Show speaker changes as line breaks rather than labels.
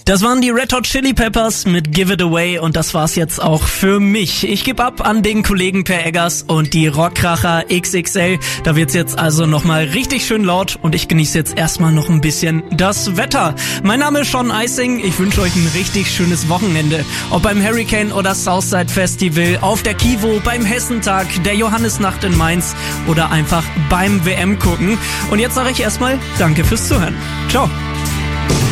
Das waren die Red Hot Chili Peppers mit Give It Away und das war's jetzt auch für mich. Ich gebe ab an den Kollegen Per Eggers und die Rockkracher XXL. Da wird's jetzt also nochmal richtig schön laut und ich genieße jetzt erstmal noch ein bisschen das Wetter. Mein Name ist Sean Eising. Ich wünsche euch ein richtig schönes Wochenende. Ob beim Hurricane oder Southside Festival, auf der Kivo, beim Hessentag, der Johannisnacht in Mainz oder einfach beim WM gucken. Und jetzt sage ich erstmal Danke fürs Zuhören. Ciao.